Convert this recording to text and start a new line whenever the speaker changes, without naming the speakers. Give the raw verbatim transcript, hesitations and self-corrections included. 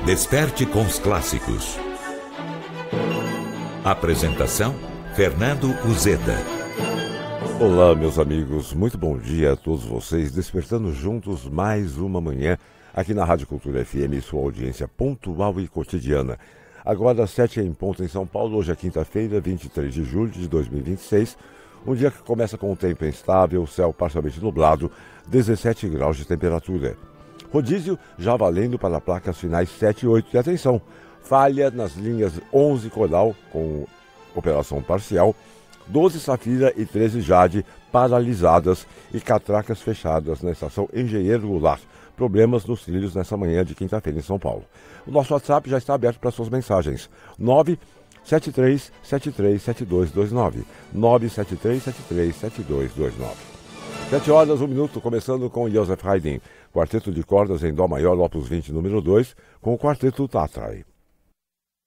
Desperte com os clássicos. Apresentação: Fernando Uzeda.
Olá, meus amigos, muito bom dia a todos vocês, despertando juntos mais uma manhã aqui na Rádio Cultura F M, sua audiência pontual e cotidiana. Agora às sete em ponto em São Paulo, hoje é quinta-feira, vinte e três de julho de dois mil e vinte e seis, um dia que começa com um tempo instável, céu parcialmente nublado, dezessete graus de temperatura. Rodízio já valendo para placas finais sete e oito. E atenção, falha nas linhas onze Coral com operação parcial, doze Safira e treze Jade paralisadas e catracas fechadas na estação Engenheiro Goulart. Problemas nos trilhos nessa manhã de quinta-feira em São Paulo. O nosso WhatsApp já está aberto para suas mensagens. nove sete três sete três sete dois dois nove. nove sete três sete três sete dois dois nove. sete horas, um minuto, começando com Joseph Haydn. Quarteto de cordas em Dó maior, opus vinte, número dois, com o quarteto Tatray.